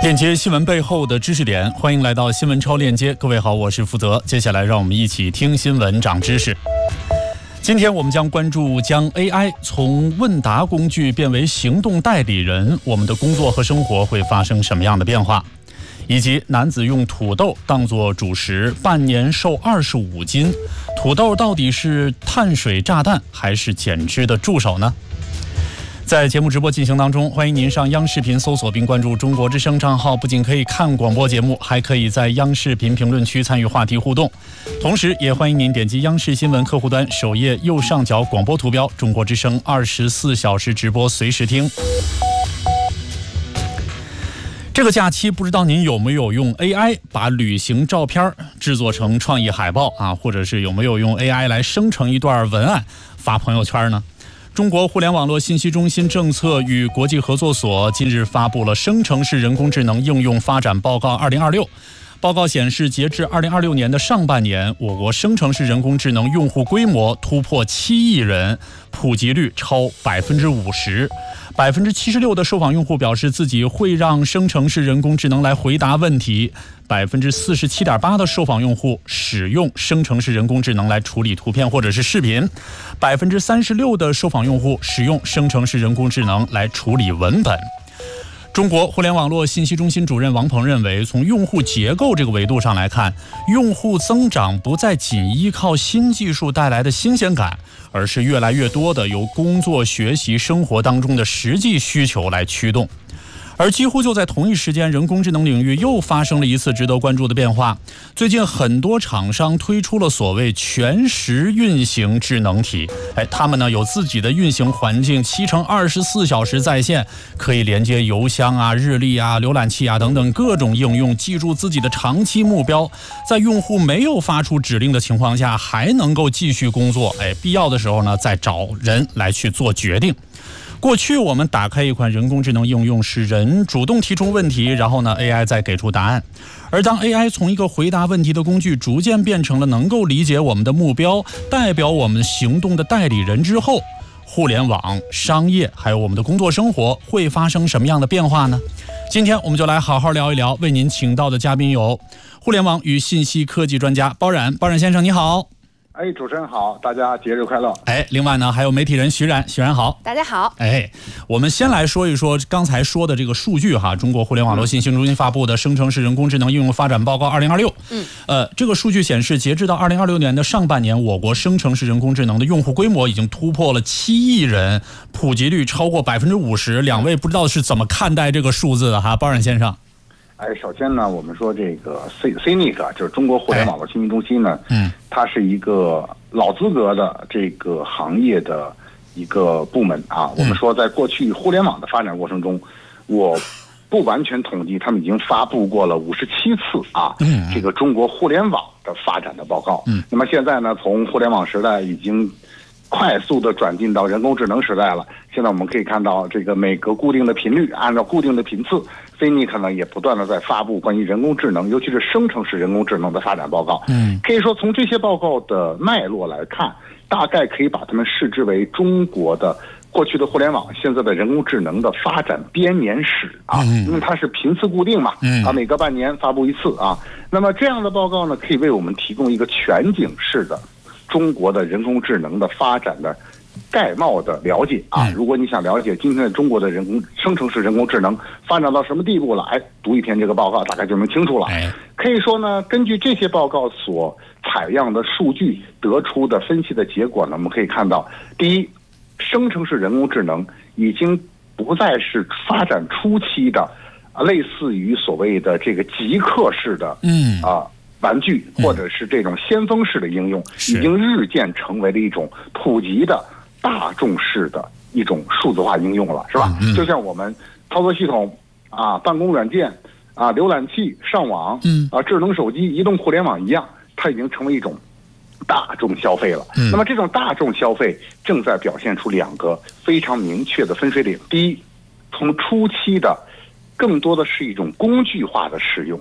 链接新闻背后的知识点，欢迎来到新闻超链接。各位好，我是负责。接下来让我们一起听新闻长知识。今天我们将关注将 AI 从问答工具变为行动代理人，我们的工作和生活会发生什么样的变化？以及男子用土豆当作主食，半年瘦25斤，土豆到底是碳水炸弹还是减脂的助手呢？在节目直播进行当中，欢迎您上央视频搜索并关注中国之声账号，不仅可以看广播节目，还可以在央视频评论区参与话题互动。同时也欢迎您点击央视新闻客户端首页右上角广播图标，中国之声24小时直播随时听。这个假期不知道您有没有用 AI 把旅行照片制作成创意海报啊，或者是有没有用 AI 来生成一段文案发朋友圈呢？中国互联网络信息中心政策与国际合作所近日发布了生成式人工智能应用发展报告2026。报告显示，截至2026年的上半年，我国生成式人工智能用户规模突破7亿人，普及率超50%。76%的受访用户表示自己会让生成式人工智能来回答问题，47.8%的受访用户使用生成式人工智能来处理图片或者是视频，36%的受访用户使用生成式人工智能来处理文本。中国互联网络信息中心主任王鹏认为，从用户结构这个维度上来看，用户增长不再仅依靠新技术带来的新鲜感，而是越来越多的由工作、学习、生活当中的实际需求来驱动。而几乎就在同一时间，人工智能领域又发生了一次值得关注的变化。最近很多厂商推出了所谓全时运行智能体，他们呢有自己的运行环境，7×24小时在线，可以连接邮箱啊、日历啊、浏览器啊等等各种应用，记住自己的长期目标，在用户没有发出指令的情况下，还能够继续工作，必要的时候呢再找人来去做决定。过去我们打开一款人工智能应用，是人主动提出问题，然后呢 AI 再给出答案。而当 AI 从一个回答问题的工具逐渐变成了能够理解我们的目标，代表我们行动的代理人之后，互联网、商业还有我们的工作生活会发生什么样的变化呢？今天我们就来好好聊一聊，为您请到的嘉宾有互联网与信息科技专家包冉先生，你好。 主持人好，大家节日快乐。 另外呢，还有媒体人徐冉好， 大家好。 我们先来说一说刚才说的这个数据哈，中国互联网络信息中心发布的生成式人工智能应用发展报告2026。这个数据显示，截至到2026年的上半年，我国生成式人工智能的用户规模已经突破了7亿人，普及率超过50%。两位不知道是怎么看待这个数字的哈，包冉先生。 首先呢，我们说这个 CNIC 就是中国互联网络信息中心呢，它是一个老资格的这个行业的一个部门啊。我们说，在过去互联网的发展过程中，我不完全统计，他们已经发布过了57次啊，这个中国互联网的发展的报告。那么现在呢，从互联网时代已经快速的转进到人工智能时代了。现在我们可以看到，这个每个固定的频率，按照固定的频次，CNIC呢也不断的在发布关于人工智能，尤其是生成式人工智能的发展报告。可以说从这些报告的脉络来看，大概可以把它们视之为中国的过去的互联网，现在的人工智能的发展编年史啊，因为它是频次固定嘛，每隔半年发布一次啊。那么这样的报告呢，可以为我们提供一个全景式的中国的人工智能的发展的概貌的了解啊。如果你想了解今天的中国的生成式人工智能发展到什么地步了，读一篇这个报告大概就能清楚了。可以说呢，根据这些报告所采样的数据得出的分析的结果呢，我们可以看到，第一，生成式人工智能已经不再是发展初期的类似于所谓的这个极客式的玩具或者是这种先锋式的应用，已经日渐成为了一种普及的大众式的一种数字化应用了，是吧？就像我们操作系统啊、办公软件啊、浏览器、上网智能手机、移动互联网一样，它已经成为一种大众消费了。那么这种大众消费正在表现出两个非常明确的分水岭。第一，从初期的更多的是一种工具化的使用，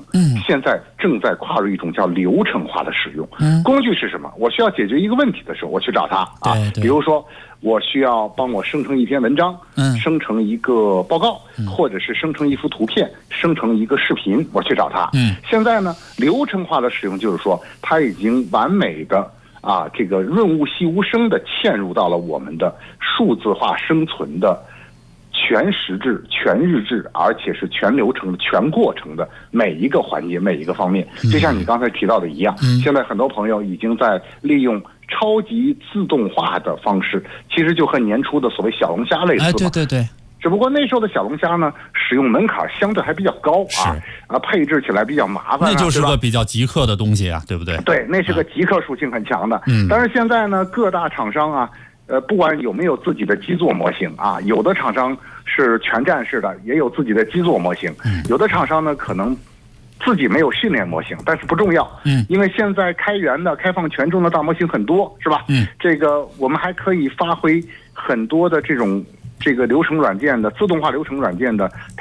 现在正在跨入一种叫流程化的使用。工具是什么？我需要解决一个问题的时候，我去找它啊。比如说，我需要帮我生成一篇文章，生成一个报告，或者是生成一幅图片，生成一个视频，我去找它。现在呢，流程化的使用就是说，它已经完美的这个润物细无声的嵌入到了我们的数字化生存的全时制、全日制，而且是全流程的全过程的每一个环节、每一个方面。就像你刚才提到的一样，现在很多朋友已经在利用超级自动化的方式，其实就和年初的所谓小龙虾类似。 对。 只不过那时候的小龙虾呢，使用门槛相对还比较高配置起来比较麻烦， 那就是个比较极客的东西啊，对不对？ 对，那是个极客属性很强的。但是现在呢，各大厂商不管有没有自己的基座模型有的厂商是全站式的，也有自己的基座模型。有的厂商呢，可能自己没有训练模型，但是不重要。因为现在开源的、开放权重的大模型很多，是吧？这个我们还可以发挥很多的这个流程软件的自动化流程软件的